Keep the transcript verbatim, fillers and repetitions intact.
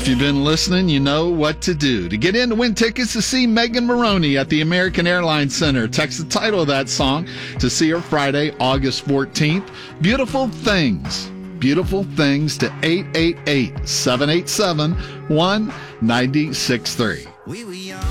If you've been listening, you know what to do. To get in to win tickets to see Megan Maroney at the American Airlines Center, text the title of that song to see her Friday, August fourteenth. Beautiful Things. Beautiful Things to eight eight eight, seven eight seven, one nine six three.